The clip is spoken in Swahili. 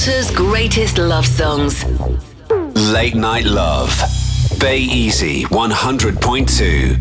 Malta's greatest love songs. Late Night Love. Bay Easy 100.2.